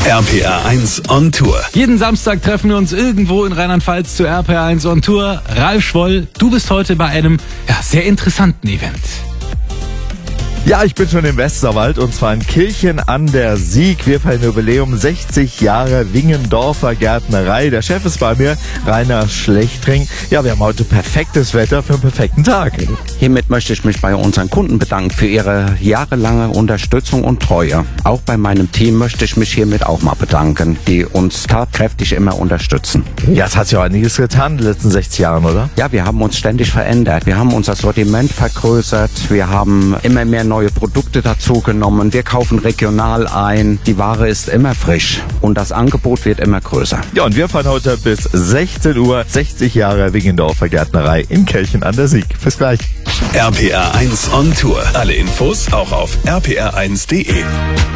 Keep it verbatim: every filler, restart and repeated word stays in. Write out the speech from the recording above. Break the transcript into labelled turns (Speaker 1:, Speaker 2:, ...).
Speaker 1: R P R eins on Tour.
Speaker 2: Jeden Samstag treffen wir uns irgendwo in Rheinland-Pfalz zu R P R eins on Tour. Ralf Schwoll, du bist heute bei einem ja, sehr interessanten Event.
Speaker 3: Ja, ich bin schon im Westerwald und zwar in Kirchen an der Sieg. Wir feiern Jubiläum sechzig Jahre Wingendorfer Gärtnerei. Der Chef ist bei mir, Rainer Schlechtring. Ja, wir haben heute perfektes Wetter für einen perfekten Tag.
Speaker 4: Hiermit möchte ich mich bei unseren Kunden bedanken für ihre jahrelange Unterstützung und Treue. Auch bei meinem Team möchte ich mich hiermit auch mal bedanken, die uns tatkräftig immer unterstützen.
Speaker 3: Ja, es hat sich auch einiges getan in den letzten sechzig Jahren, oder?
Speaker 4: Ja, wir haben uns ständig verändert. Wir haben unser Sortiment vergrößert. Wir haben immer mehr neue Produkte dazugenommen. Wir kaufen regional ein. Die Ware ist immer frisch und das Angebot wird immer größer.
Speaker 3: Ja, und wir fahren heute bis sechzehn Uhr sechzig Jahre Wingendorfer Gärtnerei in Kirchen an der Sieg. Bis gleich.
Speaker 1: R P R eins on Tour. Alle Infos auch auf r p r eins punkt d e.